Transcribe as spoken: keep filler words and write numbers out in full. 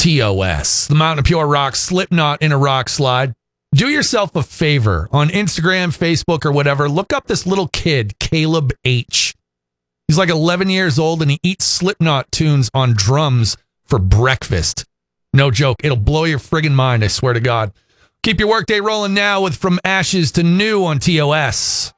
T O S, the Mountain of Pure Rock, Slipknot in a rock slide. Do yourself a favor on Instagram, Facebook, or whatever. Look up this little kid, Caleb H. He's like eleven years old, and he eats Slipknot tunes on drums for breakfast. No joke. It'll blow your friggin' mind, I swear to God. Keep your workday rolling now with From Ashes to New on T O S.